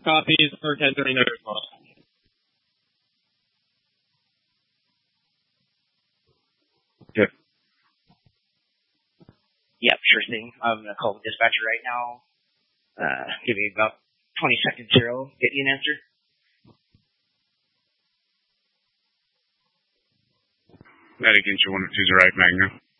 copies for tendering there as well. Yep. Yep, sure thing. I'm going to call the dispatcher right now. Give me about 20 seconds here. I'll get you an answer. That against your 102's right, Magna.